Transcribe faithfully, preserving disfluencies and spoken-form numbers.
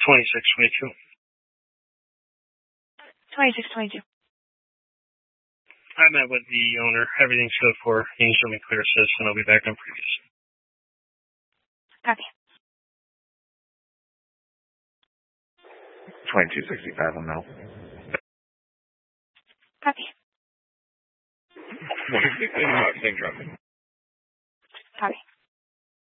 twenty-six twenty-two. twenty-six twenty-two. I met with the owner. Everything's good for her. He can show me clear assist, and I'll be back on previous. Copy. twenty-two sixty-five on metal. Copy. twenty-six in hot, same truck. Copy.